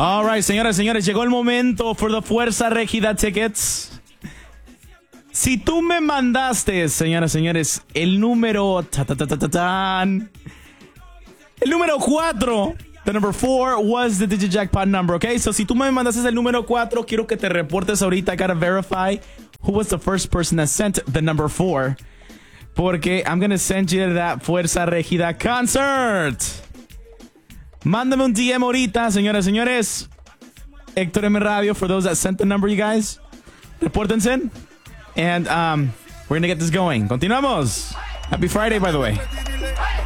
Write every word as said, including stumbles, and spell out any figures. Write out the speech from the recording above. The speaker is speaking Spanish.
All right, señoras y señores, llegó el momento for the Fuerza Régida tickets. Si tú me mandaste, señoras y señores, el número... Ta, ta, ta, ta, ta, tan, el número cuatro. The number four was the Digit Jackpot number, okay? So si tú me mandaste el número cuatro, quiero que te reportes ahorita. I gotta verify who was the first person that sent the number four. Porque I'm gonna send you that Fuerza Régida concert. Mándame un D M ahorita, señoras y señores. Héctor M Radio, for those that sent the number, you guys. Repórtense. And um, we're gonna get this going. Continuamos. Happy Friday, by the way.